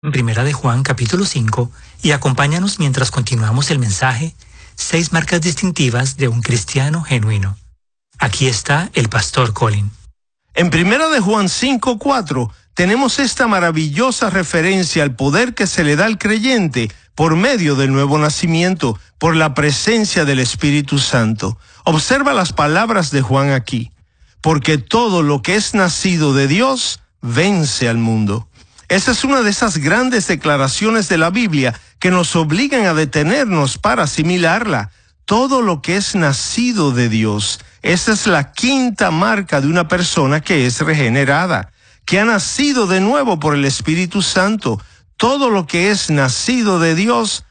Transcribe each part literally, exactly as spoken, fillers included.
Primera de Juan capítulo cinco y acompáñanos mientras continuamos el mensaje Seis marcas distintivas de un cristiano genuino. Aquí está el pastor Colin. En Primera de Juan cinco cuatro tenemos esta maravillosa referencia al poder que se le da al creyente por medio del nuevo nacimiento, por la presencia del Espíritu Santo. Observa las palabras de Juan aquí. Porque todo lo que es nacido de Dios vence al mundo. Esa es una de esas grandes declaraciones de la Biblia que nos obligan a detenernos para asimilarla. Todo lo que es nacido de Dios. Esa es la quinta marca de una persona que es regenerada, que ha nacido de nuevo por el Espíritu Santo. Todo lo que es nacido de Dios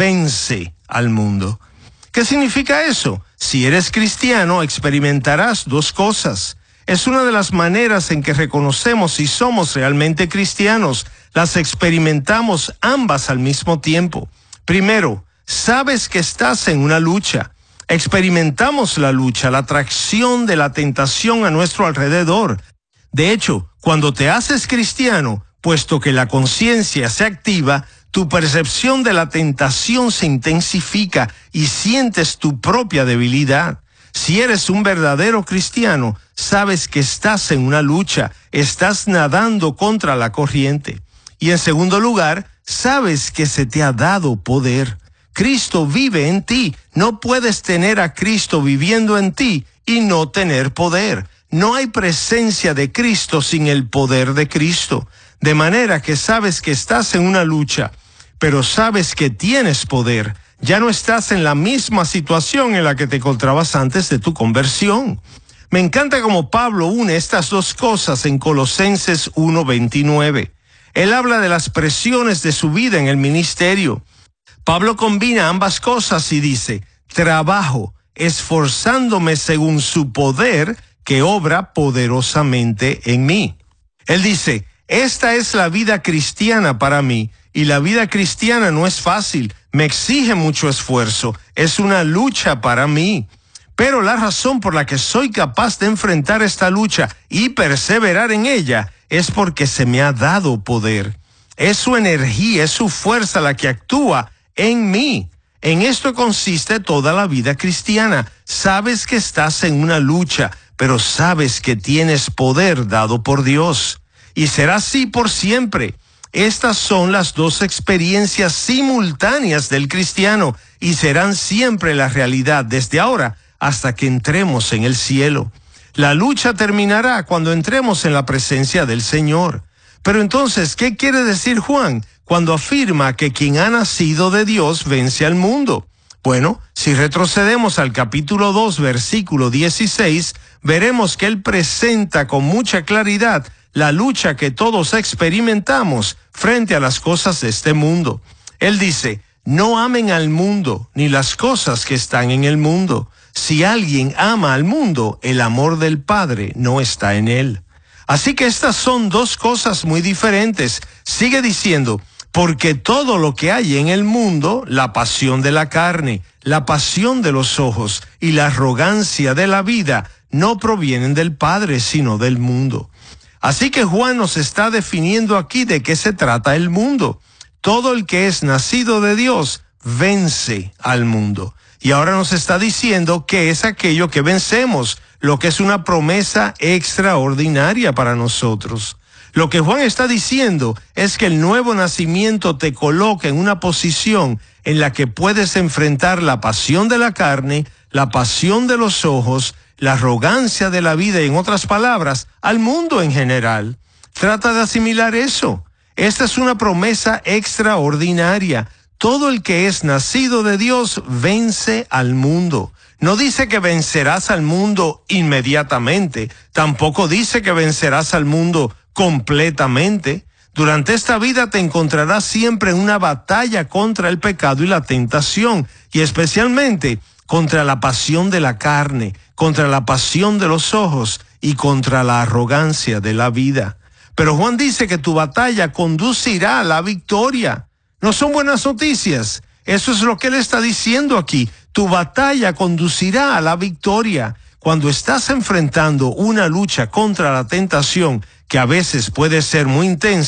vence al mundo. ¿Qué significa eso? Si eres cristiano, experimentarás dos cosas. Es una de las maneras en que reconocemos si somos realmente cristianos. Las experimentamos ambas al mismo tiempo. Primero, sabes que estás en una lucha. Experimentamos la lucha, la atracción de la tentación a nuestro alrededor. De hecho, cuando te haces cristiano, puesto que la conciencia se activa, tu percepción de la tentación se intensifica y sientes tu propia debilidad. Si eres un verdadero cristiano, sabes que estás en una lucha, estás nadando contra la corriente. Y en segundo lugar, sabes que se te ha dado poder. Cristo vive en ti. No puedes tener a Cristo viviendo en ti y no tener poder. No hay presencia de Cristo sin el poder de Cristo. De manera que sabes que estás en una lucha, pero sabes que tienes poder. Ya no estás en la misma situación en la que te encontrabas antes de tu conversión. Me encanta cómo Pablo une estas dos cosas en Colosenses uno veintinueve. Él habla de las presiones de su vida en el ministerio. Pablo combina ambas cosas y dice, trabajo, esforzándome según su poder que obra poderosamente en mí. Él dice, esta es la vida cristiana para mí, y la vida cristiana no es fácil, me exige mucho esfuerzo, es una lucha para mí. Pero la razón por la que soy capaz de enfrentar esta lucha y perseverar en ella es porque se me ha dado poder. Es su energía, es su fuerza la que actúa en mí. En esto consiste toda la vida cristiana. Sabes que estás en una lucha, pero sabes que tienes poder dado por Dios. Y será así por siempre. Estas son las dos experiencias simultáneas del cristiano y serán siempre la realidad desde ahora hasta que entremos en el cielo. La lucha terminará cuando entremos en la presencia del Señor. Pero entonces, ¿qué quiere decir Juan cuando afirma que quien ha nacido de Dios vence al mundo? Bueno, si retrocedemos al capítulo dos, versículo dieciséis, veremos que él presenta con mucha claridad la lucha que todos experimentamos frente a las cosas de este mundo. Él dice, no amen al mundo ni las cosas que están en el mundo. Si alguien ama al mundo, el amor del Padre no está en él. Así que estas son dos cosas muy diferentes. Sigue diciendo, porque todo lo que hay en el mundo, la pasión de la carne, la pasión de los ojos y la arrogancia de la vida, no provienen del Padre, sino del mundo. Así que Juan nos está definiendo aquí de qué se trata el mundo. Todo el que es nacido de Dios vence al mundo. Y ahora nos está diciendo que es aquello que vencemos, lo que es una promesa extraordinaria para nosotros. Lo que Juan está diciendo es que el nuevo nacimiento te coloca en una posición en la que puedes enfrentar la pasión de la carne, la pasión de los ojos, la arrogancia de la vida y, en otras palabras, al mundo en general. Trata de asimilar eso. Esta es una promesa extraordinaria. Todo el que es nacido de Dios vence al mundo. No dice que vencerás al mundo inmediatamente. Tampoco dice que vencerás al mundo completamente. Durante esta vida te encontrarás siempre en una batalla contra el pecado y la tentación, y especialmente contra la pasión de la carne, contra la pasión de los ojos y contra la arrogancia de la vida. Pero Juan dice que tu batalla conducirá a la victoria. No son buenas noticias. Eso es lo que él está diciendo aquí. Tu batalla conducirá a la victoria. Cuando estás enfrentando una lucha contra la tentación, que a veces puede ser muy intensa,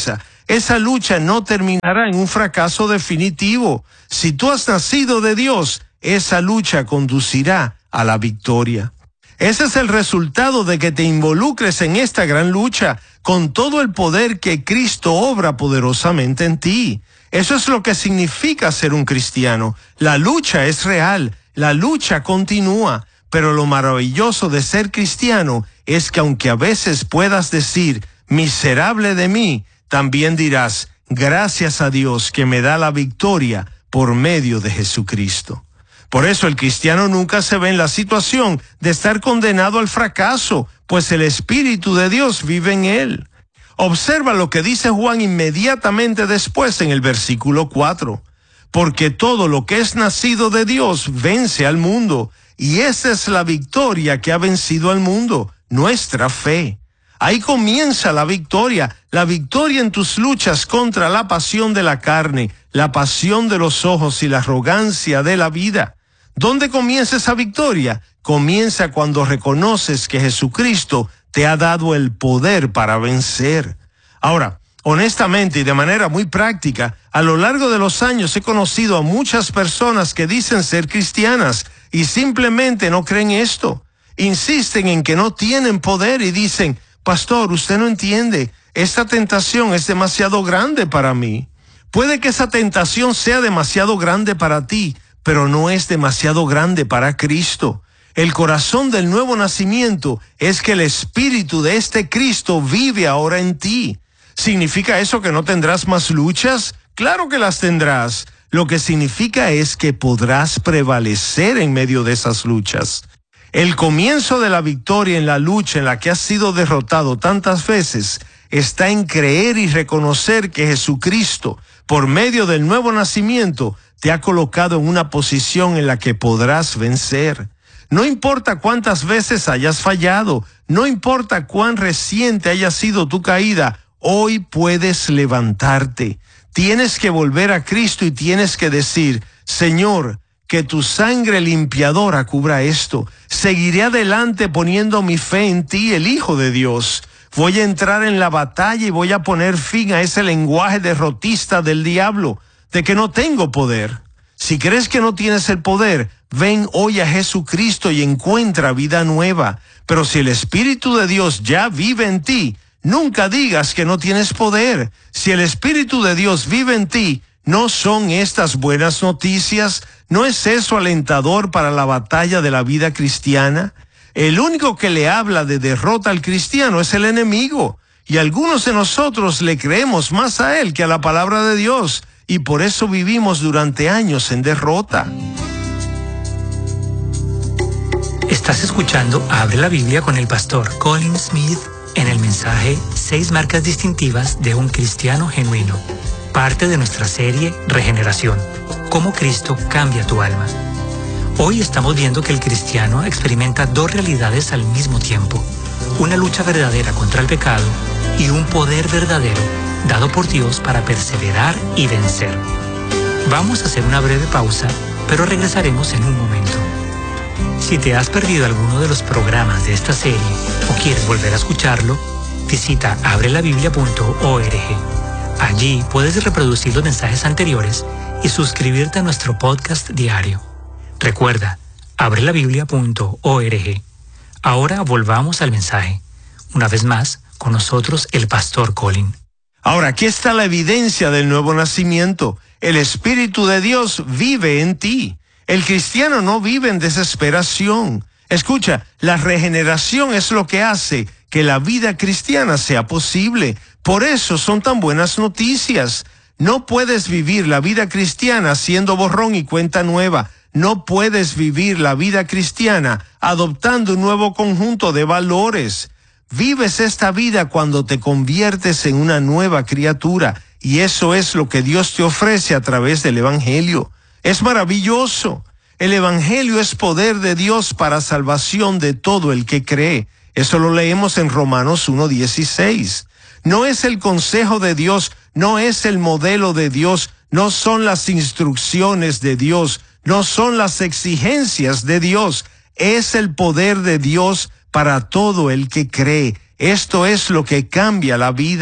esa lucha no terminará en un fracaso definitivo. Si tú has nacido de Dios, esa lucha conducirá a la victoria. Ese es el resultado de que te involucres en esta gran lucha con todo el poder que Cristo obra poderosamente en ti. Eso es lo que significa ser un cristiano. La lucha es real, la lucha continúa, pero lo maravilloso de ser cristiano es que aunque a veces puedas decir, miserable de mí, también dirás, gracias a Dios que me da la victoria por medio de Jesucristo. Por eso el cristiano nunca se ve en la situación de estar condenado al fracaso, pues el Espíritu de Dios vive en él. Observa lo que dice Juan inmediatamente después en el versículo cuatro. Porque todo lo que es nacido de Dios vence al mundo, y esa es la victoria que ha vencido al mundo, nuestra fe. Ahí comienza la victoria, la victoria en tus luchas contra la pasión de la carne, la pasión de los ojos y la arrogancia de la vida. ¿Dónde comienza esa victoria? Comienza cuando reconoces que Jesucristo te ha dado el poder para vencer. Ahora, honestamente y de manera muy práctica, a lo largo de los años he conocido a muchas personas que dicen ser cristianas y simplemente no creen esto. Insisten en que no tienen poder y dicen, pastor, usted no entiende, esta tentación es demasiado grande para mí. Puede que esa tentación sea demasiado grande para ti, pero no es demasiado grande para Cristo. El corazón del nuevo nacimiento es que el Espíritu de este Cristo vive ahora en ti. ¿Significa eso que no tendrás más luchas? Claro que las tendrás. Lo que significa es que podrás prevalecer en medio de esas luchas. El comienzo de la victoria en la lucha en la que has sido derrotado tantas veces está en creer y reconocer que Jesucristo, por medio del nuevo nacimiento, te ha colocado en una posición en la que podrás vencer. No importa cuántas veces hayas fallado, no importa cuán reciente haya sido tu caída, hoy puedes levantarte. Tienes que volver a Cristo y tienes que decir, Señor, que tu sangre limpiadora cubra esto. Seguiré adelante poniendo mi fe en ti, el Hijo de Dios. Voy a entrar en la batalla y voy a poner fin a ese lenguaje derrotista del diablo, de que no tengo poder. Si crees que no tienes el poder, ven hoy a Jesucristo y encuentra vida nueva. Pero si el Espíritu de Dios ya vive en ti, nunca digas que no tienes poder. Si el Espíritu de Dios vive en ti, ¿no son estas buenas noticias? ¿No es eso alentador para la batalla de la vida cristiana? El único que le habla de derrota al cristiano es el enemigo. Y algunos de nosotros le creemos más a él que a la palabra de Dios. Y por eso vivimos durante años en derrota. Estás escuchando Abre la Biblia con el pastor Colin Smith en el mensaje Seis marcas distintivas de un cristiano genuino. Parte de nuestra serie Regeneración. Cómo Cristo cambia tu alma. Hoy estamos viendo que el cristiano experimenta dos realidades al mismo tiempo. Una lucha verdadera contra el pecado y un poder verdadero dado por Dios para perseverar y vencer. Vamos a hacer una breve pausa, pero regresaremos en un momento. Si te has perdido alguno de los programas de esta serie o quieres volver a escucharlo, visita abre la biblia punto org. Allí puedes reproducir los mensajes anteriores y suscribirte a nuestro podcast diario. Recuerda, abre la biblia punto org. Ahora volvamos al mensaje. Una vez más, con nosotros el pastor Colin. Ahora, aquí está la evidencia del nuevo nacimiento. El Espíritu de Dios vive en ti. El cristiano no vive en desesperación. Escucha, la regeneración es lo que hace que la vida cristiana sea posible. Por eso son tan buenas noticias. No puedes vivir la vida cristiana siendo borrón y cuenta nueva. No puedes vivir la vida cristiana adoptando un nuevo conjunto de valores. Vives esta vida cuando te conviertes en una nueva criatura, y eso es lo que Dios te ofrece a través del Evangelio. Es maravilloso. El Evangelio es poder de Dios para salvación de todo el que cree. Eso lo leemos en Romanos uno dieciséis. No es el consejo de Dios, no es el modelo de Dios, no son las instrucciones de Dios, no son las exigencias de Dios, es el poder de Dios para todo el que cree. Esto es lo que cambia la vida.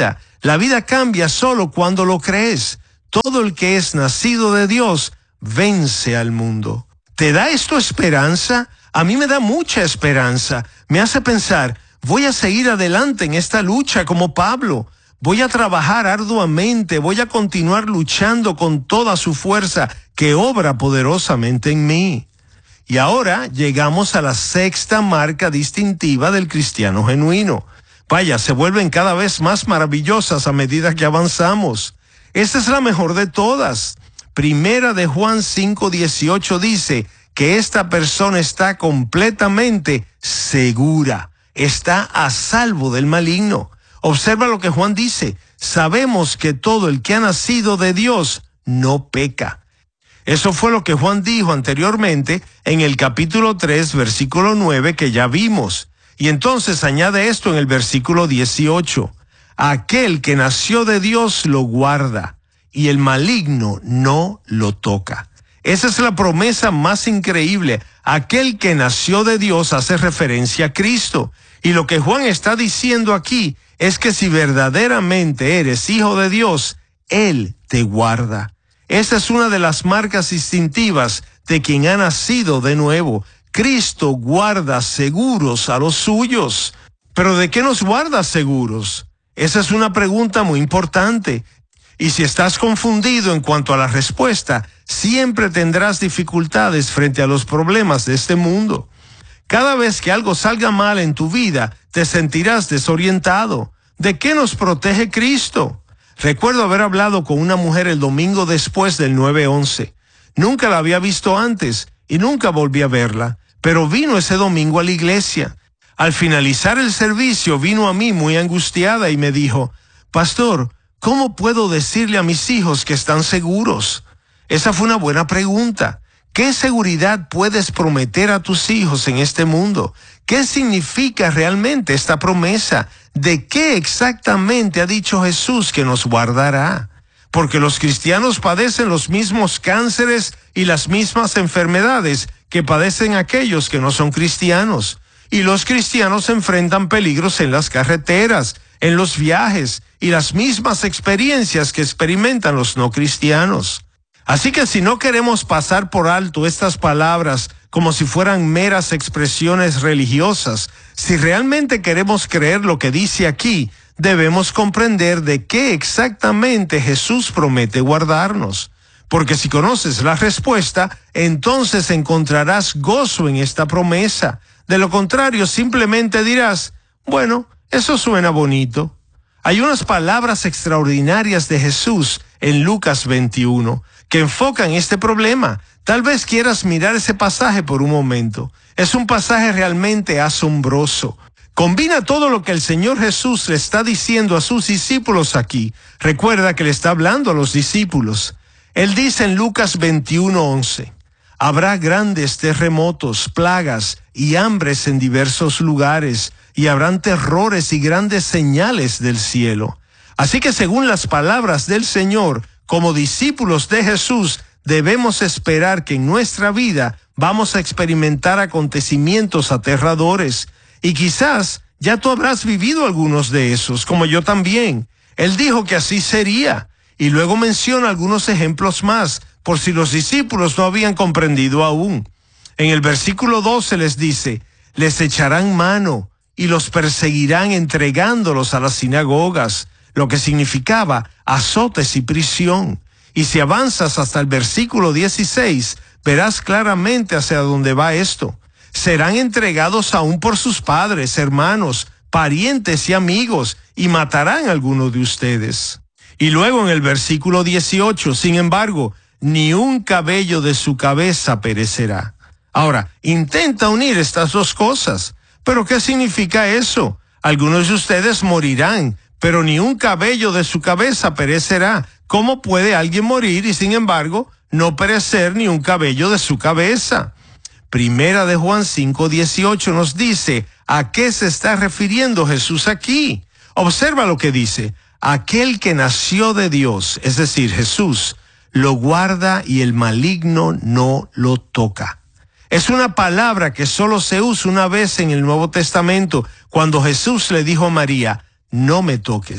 La vida cambia solo cuando lo crees. Todo el que es nacido de Dios vence al mundo. ¿Te da esto esperanza? A mí me da mucha esperanza. Me hace pensar, voy a seguir adelante en esta lucha como Pablo. Voy a trabajar arduamente, voy a continuar luchando con toda su fuerza que obra poderosamente en mí. Y ahora llegamos a la sexta marca distintiva del cristiano genuino. Vaya, se vuelven cada vez más maravillosas a medida que avanzamos. Esta es la mejor de todas. Primera de Juan cinco dieciocho dice que esta persona está completamente segura, está a salvo del maligno. Observa lo que Juan dice: sabemos que todo el que ha nacido de Dios no peca. Eso fue lo que Juan dijo anteriormente en el capítulo tres, versículo nueve, que ya vimos. Y entonces añade esto en el versículo dieciocho. Aquel que nació de Dios lo guarda, y el maligno no lo toca. Esa es la promesa más increíble. Aquel que nació de Dios hace referencia a Cristo. Y lo que Juan está diciendo aquí es que si verdaderamente eres hijo de Dios, Él te guarda. Esa es una de las marcas distintivas de quien ha nacido de nuevo. Cristo guarda seguros a los suyos. ¿Pero de qué nos guarda seguros? Esa es una pregunta muy importante. Y si estás confundido en cuanto a la respuesta, siempre tendrás dificultades frente a los problemas de este mundo. Cada vez que algo salga mal en tu vida, te sentirás desorientado. ¿De qué nos protege Cristo? Recuerdo haber hablado con una mujer el domingo después del nueve once. Nunca la había visto antes y nunca volví a verla, pero vino ese domingo a la iglesia. Al finalizar el servicio vino a mí muy angustiada y me dijo: Pastor, ¿cómo puedo decirle a mis hijos que están seguros? Esa fue una buena pregunta. ¿Qué seguridad puedes prometer a tus hijos en este mundo? ¿Qué significa realmente esta promesa? ¿De qué exactamente ha dicho Jesús que nos guardará? Porque los cristianos padecen los mismos cánceres y las mismas enfermedades que padecen aquellos que no son cristianos. Y los cristianos enfrentan peligros en las carreteras, en los viajes y las mismas experiencias que experimentan los no cristianos. Así que si no queremos pasar por alto estas palabras como si fueran meras expresiones religiosas, si realmente queremos creer lo que dice aquí, debemos comprender de qué exactamente Jesús promete guardarnos. Porque si conoces la respuesta, entonces encontrarás gozo en esta promesa. De lo contrario, simplemente dirás: bueno, eso suena bonito. Hay unas palabras extraordinarias de Jesús en Lucas veintiuno que enfocan este problema. Tal vez quieras mirar ese pasaje por un momento. Es un pasaje realmente asombroso. Combina todo lo que el Señor Jesús le está diciendo a sus discípulos aquí. Recuerda que le está hablando a los discípulos. Él dice en Lucas veintiuno once, habrá grandes terremotos, plagas y hambres en diversos lugares, y habrán terrores y grandes señales del cielo. Así que según las palabras del Señor, como discípulos de Jesús, debemos esperar que en nuestra vida vamos a experimentar acontecimientos aterradores. Y quizás ya tú habrás vivido algunos de esos, como yo también. Él dijo que así sería. Y luego menciona algunos ejemplos más, por si los discípulos no habían comprendido aún. En el versículo doce les dice: les echarán mano y los perseguirán entregándolos a las sinagogas, lo que significaba azotes y prisión. Y si avanzas hasta el versículo dieciséis, verás claramente hacia dónde va esto. Serán entregados aún por sus padres, hermanos, parientes y amigos, y matarán a alguno de ustedes. Y luego en el versículo dieciocho, sin embargo, ni un cabello de su cabeza perecerá. Ahora, intenta unir estas dos cosas. ¿Pero qué significa eso? Algunos de ustedes morirán, pero ni un cabello de su cabeza perecerá. ¿Cómo puede alguien morir y sin embargo no perecer ni un cabello de su cabeza? Primera de Juan cinco dieciocho nos dice a qué se está refiriendo Jesús aquí. Observa lo que dice: aquel que nació de Dios, es decir, Jesús, lo guarda y el maligno no lo toca. Es una palabra que solo se usa una vez en el Nuevo Testamento, cuando Jesús le dijo a María: no me toques.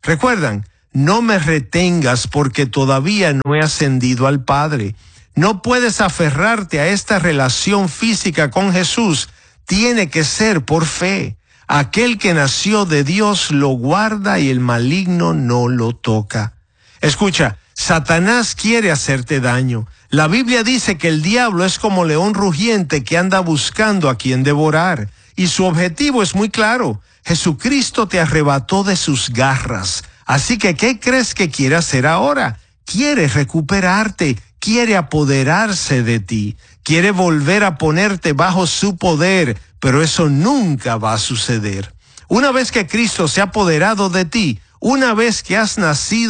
Recuerdan, no me retengas porque todavía no he ascendido al Padre. No puedes aferrarte a esta relación física con Jesús. Tiene que ser por fe. Aquel que nació de Dios lo guarda y el maligno no lo toca. Escucha, Satanás quiere hacerte daño. La Biblia dice que el diablo es como león rugiente que anda buscando a quien devorar. Y su objetivo es muy claro. Jesucristo te arrebató de sus garras. Así que, ¿qué crees que quiere hacer ahora? Quiere recuperarte, quiere apoderarse de ti, quiere volver a ponerte bajo su poder, pero eso nunca va a suceder. Una vez que Cristo se ha apoderado de ti, una vez que has nacido